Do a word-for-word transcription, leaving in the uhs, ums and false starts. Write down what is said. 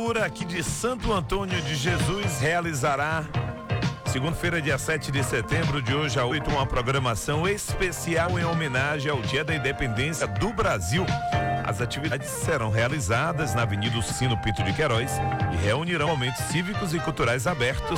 Aqui de Santo Antônio de Jesus realizará segunda-feira, dia sete de setembro, de hoje a oito, uma programação especial em homenagem ao Dia da Independência do Brasil. As atividades serão realizadas na Avenida Sino Pinto de Queiroz e reunirão momentos cívicos e culturais abertos